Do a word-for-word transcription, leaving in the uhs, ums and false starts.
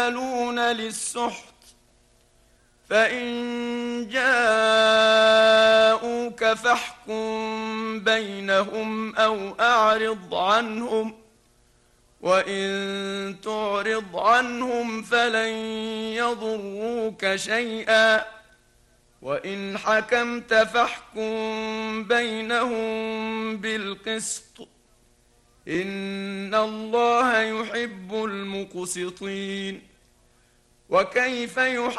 يَأْمَلُونَ لِلسُّحْتِ فَإِن جَاءُوكَ فَاحْكُم بَيْنَهُمْ أَوْ أَعْرِضْ عَنْهُمْ وَإِن تُعْرِضْ عَنْهُمْ فَلَن يَضُرُّوكَ شَيْئًا وَإِنْ حَكَمْتَ فَاحْكُم بَيْنَهُم بِالْقِسْطِ إِنَّ اللَّهَ يُحِبُّ الْمُقْسِطِينَ. وَكَيْفَ يُحَكِّمُونَكَ